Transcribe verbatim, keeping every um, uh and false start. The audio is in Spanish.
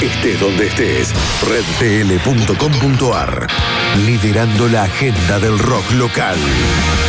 estés donde estés. red p l punto com punto a r, liderando la agenda del rock local.